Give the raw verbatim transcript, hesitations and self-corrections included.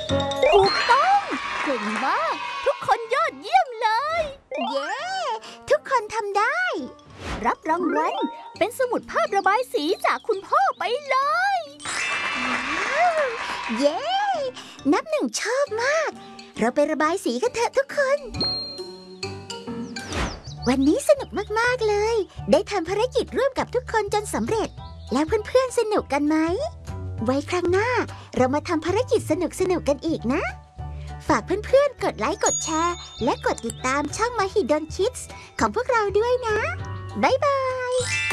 ถูกต้องเก่งมาก ทุกคนยอดเยี่ยมเลยเย้ ทุกคนทำได้รับรางวัลเป็นสมุดภาพระบายสีจากคุณพ่อไปเลยเย้ นับหนึ่งชอบมาก เราไประบายสีกันเถอะทุกคน วันนี้สนุกมากๆเลย ได้ทำภารกิจร่วมกับทุกคนจนสำเร็จ แล้วเพื่อนๆสนุกกันไหม ไว้ครั้งหน้าเรามาทำภารกิจสนุกๆกันอีกนะ ฝากเพื่อนๆกดไลค์กดแชร์และกดติดตามช่อง Mahidol Kids ของพวกเราด้วยนะ บ๊ายบาย